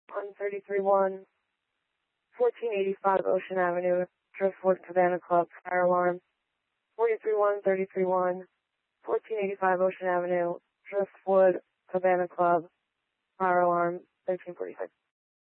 133-1, 1485 Ocean Avenue, Driftwood Cabana Club, fire alarm. 43-1, 33-1, 1485 Ocean Avenue, Driftwood Cabana Club, fire alarm, 1346.